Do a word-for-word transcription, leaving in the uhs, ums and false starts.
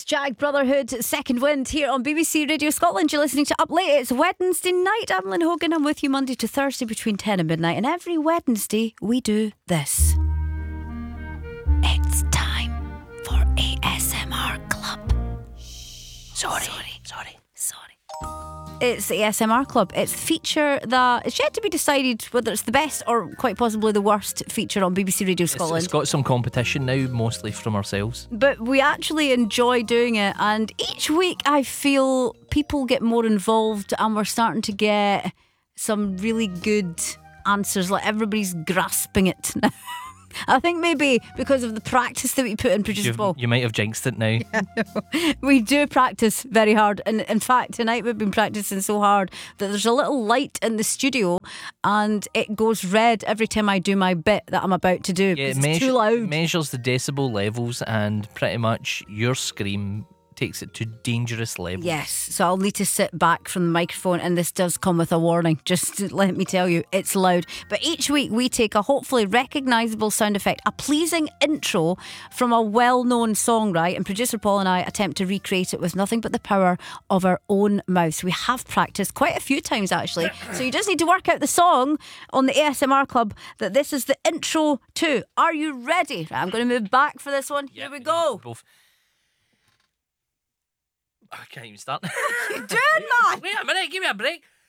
Jag Brotherhood, Second Wind here on B B C Radio Scotland. You're listening to Up Late. It's Wednesday night. I'm Lynn Hogan. I'm with you Monday to Thursday between ten and midnight. And every Wednesday we do this. It's time for A S M R Club. Sorry, sorry, sorry, sorry. It's the A S M R Club. It's a feature that is yet to be decided whether it's the best or quite possibly the worst feature on B B C Radio Scotland. It's, it's got some competition now, mostly from ourselves. But we actually enjoy doing it, and each week I feel people get more involved and we're starting to get some really good answers. Like everybody's grasping it now. I think maybe because of the practice that we put in Producer You've, Paul. you might have jinxed it now. Yeah, we do practice very hard, and in fact tonight we've been practicing so hard that there's a little light in the studio and it goes red every time I do my bit that I'm about to do. Yeah, it it's measure, too loud. it measures the decibel levels, and pretty much your scream takes it to dangerous levels. Yes, so I'll need to sit back from the microphone, and this does come with a warning. Just let me tell you, it's loud. But each week we take a hopefully recognisable sound effect, a pleasing intro from a well-known song, right? And producer Paul and I attempt to recreate it with nothing but the power of our own mouths. We have practiced quite a few times actually, so you just need to work out the song on the A S M R Club that this is the intro to. Are you ready? Right, I'm going to move back for this one. Yep, Here we go. Both. I can't even start. You're doing that. Wait a minute, give me a break.